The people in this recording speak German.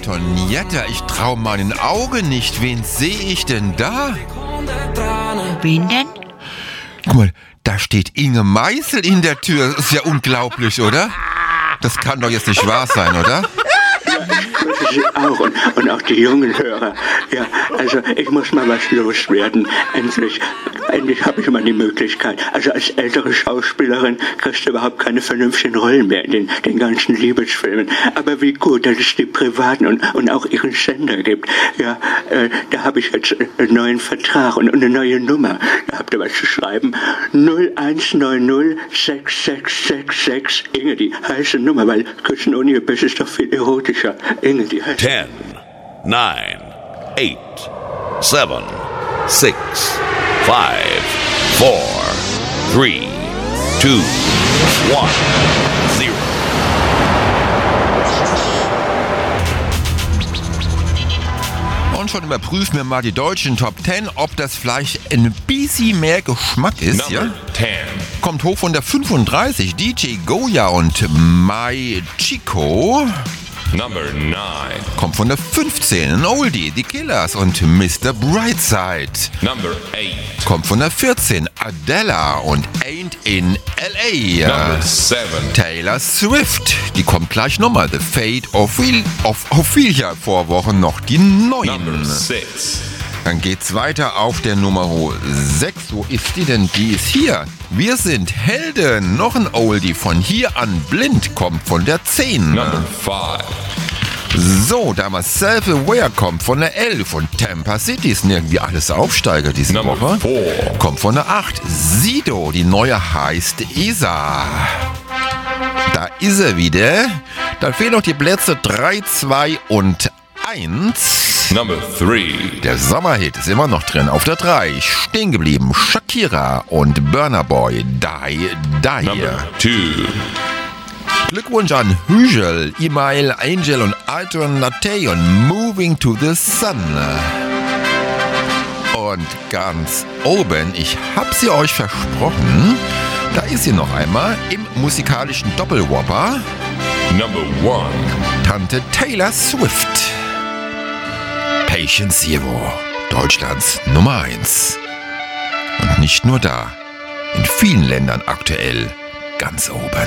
Antonietta, ich trau meinen Augen nicht. Wen sehe ich denn da? Wen denn? Guck mal, da steht Inge Meisel in der Tür. Das ist ja unglaublich, oder? Das kann doch jetzt nicht wahr sein, oder? Sie auch und auch die jungen Hörer. Ja, also ich muss mal was loswerden. Endlich habe ich mal die Möglichkeit. Also als ältere Schauspielerin kriegst du überhaupt keine vernünftigen Rollen mehr in den ganzen Liebesfilmen. Aber wie gut, dass es die privaten und auch ihren Sender gibt. Ja, da habe ich jetzt einen neuen Vertrag und eine neue Nummer. Da habt ihr was zu schreiben. 0190 6666 Inge, die heiße Nummer, weil Küssen ohne Gebiss ist doch viel erotischer. Inge, die heiße 10, 9, 8, 7, 6, 5, 4, 3, 2, 1, 0. Und schon überprüfen wir mal die deutschen Top 10, ob das vielleicht ein bisschen mehr Geschmack ist, ja? 10. Kommt hoch von der 35, DJ Goya und Mai Chico. Number 9. Kommt von der 15, ein Oldie, The Killers und Mr. Brightside. Number 8. Kommt von der 14, Adela und Ain't in L.A. Number 7. Taylor Swift, die kommt gleich nochmal. The Fate of Ophelia, vor Wochen noch die 9. Number 6. Dann geht's weiter auf der Nummer 6. Wo ist die denn? Die ist hier. Wir sind Helden. Noch ein Oldie von hier an blind. Kommt von der 10. Number 5. So, damals Self-Aware kommt von der 11. Und Tampa City ist irgendwie alles Aufsteiger diese Number Woche. 4. Kommt von der 8. Sido, die neue heißt Isa. Da ist er wieder. Da fehlen noch die Plätze 3, 2 und 1. Number 3. Der Sommerhit ist immer noch drin. Auf der 3 stehen geblieben Shakira und Burna Boy, Die, Die. Number 2. Glückwunsch an Hügel, Imael, Angel und Alton Nate und Moving to the Sun. Und ganz oben, ich hab sie euch versprochen, da ist sie noch einmal im musikalischen Doppelwhopper. Number 1. Tante Taylor Swift. Patient Zero, Deutschlands Nummer 1. Und nicht nur da, in vielen Ländern aktuell ganz oben.